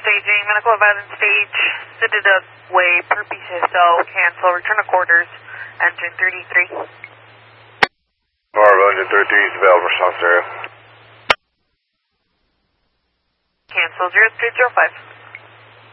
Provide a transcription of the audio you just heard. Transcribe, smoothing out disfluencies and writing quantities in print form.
staging, medical evidence stage, Citadel Way, per PCSO, cancel, return to quarters, engine 33. Bravo, engine 33 is available, response area. Cancel 0305.